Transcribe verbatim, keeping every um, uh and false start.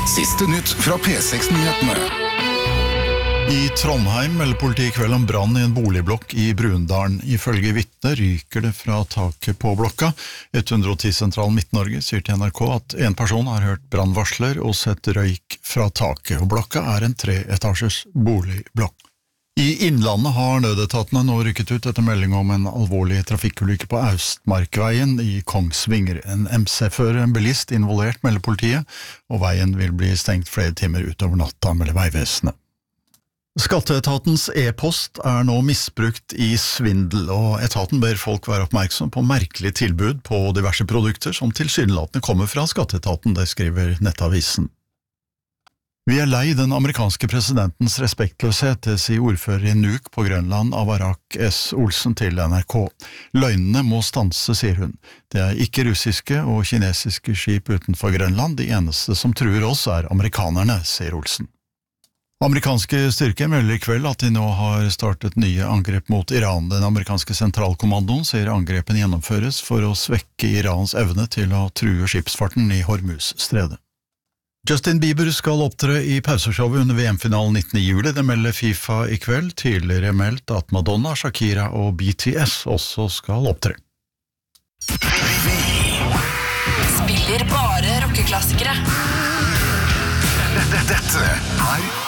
Siste nytt fra P seks-nyhetene. I Trondheim melder politiet i kveld om brann i en boligblokk i Brundalen. Ifølge vitner ryker det fra taket på blokka. ett hundre og ti Sentral Midt-Norge sier til N R K at en person har hørt brannvarsler og sett røyk fra taket, og blokka er en treetasjes boligblokk. I Innlandet har nødetatene nå rykket ut etter melding om en alvorlig trafikkulykke på Austmarkveien i Kongsvinger. En M C-fører, en bilist, involvert, melder politiet, og veien vil bli stengt flere timer utover natta, melder Vegvesenet. Skatteetatens e-post er nå misbrukt i svindel, og etaten ber folk være oppmerksom på merkelige tilbud på diverse produkter som tilsynelatende kommer fra skatteetaten, det skriver Nettavisen. Vi er lei den amerikanske presidentens respektløshet, det sier ordfører i Nuuk på Grønland Avarak S. Olsen til N R K. Løgnene må stanse, sier hun. Det er ikke russiske og kinesiske skip utenfor Grønland, de eneste som truer oss er amerikanerne, sier Olsen. Amerikanske styrker melder i kveld at de nå har startet nye angrep mot Iran. Den amerikanske sentralkommandoen sier angrepen gjennomføres for å svekke Irans evne til å true skipsfarten i Hormuz-stredet. Justin Bieber skal opptre i pauseshowet under V M-finalen nittende juli, det melder FIFA i kveld. Tidligere meldt at Madonna, Shakira og B T S også skal opptre. Spiller bare rockeklassikere. Dette er